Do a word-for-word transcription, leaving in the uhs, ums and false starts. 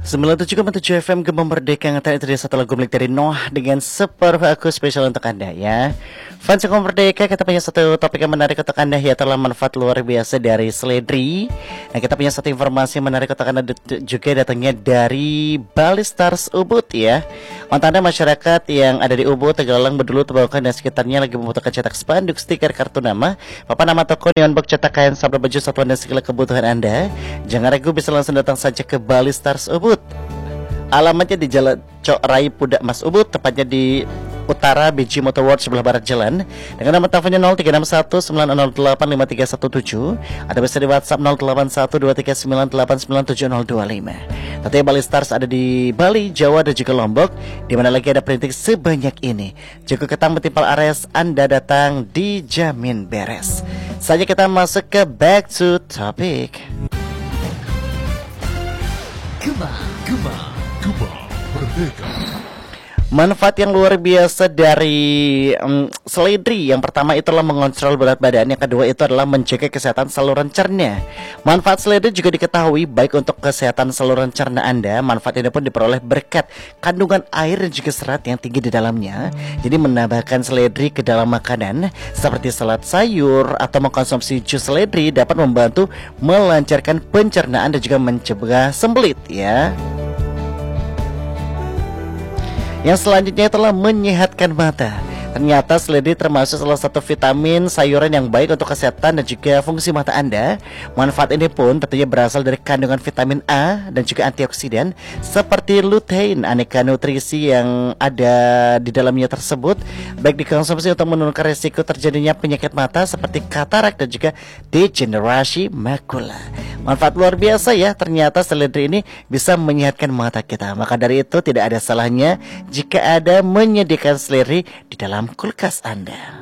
sembilan puluh tujuh koma tujuh F M Gema Merdeka yang itu dia satu lagu milik dari Noah dengan Super Aku spesial untuk Anda ya. Fans Gema Merdeka, kita punya satu topik yang menarik untuk Anda ya, telah manfaat luar biasa dari seledri. Nah, kita punya satu informasi yang menarik untuk Anda juga datangnya dari Bali Stars Ubud ya. Untuk Anda masyarakat yang ada di Ubud, Tegalang, Bedulu, Tebakan dan sekitarnya lagi membutuhkan cetak spanduk, stiker, kartu nama, papan nama toko, neon box, cetakan, sabda baju, satuan dan segala kebutuhan Anda, jangan ragu, bisa langsung datang saja ke Bali Stars Ubud. Alamatnya di Jalan Cok Rai Pudak Mas Ubud, tepatnya di utara B G Motor World sebelah barat jalan. Dengan nomor teleponnya nol tiga enam satu sembilan nol delapan lima tiga satu tujuh atau bisa di WhatsApp nol delapan satu dua tiga sembilan delapan sembilan tujuh nol dua lima. Tentunya Bali Stars ada di Bali, Jawa dan juga Lombok, di mana lagi ada printing sebanyak ini. Jika ketang betimpal ares, Anda datang dijamin beres. Saja kita masuk ke back to topic. Gema, Gema, Gema Merdeka. Manfaat yang luar biasa dari um, seledri. Yang pertama itulah mengontrol berat badan. Yang kedua itu adalah menjaga kesehatan saluran cerna. Manfaat seledri juga diketahui baik untuk kesehatan saluran cerna Anda. Manfaat ini pun diperoleh berkat kandungan air dan juga serat yang tinggi di dalamnya. Jadi menambahkan seledri ke dalam makanan seperti salad sayur atau mengkonsumsi jus seledri dapat membantu melancarkan pencernaan dan juga mencegah sembelit ya. Yang selanjutnya telah menyehatkan mata. Ternyata seledri termasuk salah satu vitamin sayuran yang baik untuk kesehatan dan juga fungsi mata Anda. Manfaat ini pun tentunya berasal dari kandungan vitamin A dan juga antioksidan seperti lutein, aneka nutrisi yang ada di dalamnya tersebut baik dikonsumsi untuk menurunkan risiko terjadinya penyakit mata seperti katarak dan juga degenerasi makula. Manfaat luar biasa ya, ternyata seledri ini bisa menyehatkan mata kita. Maka dari itu tidak ada salahnya jika ada menyediakan seledri di dalam kulkas Anda.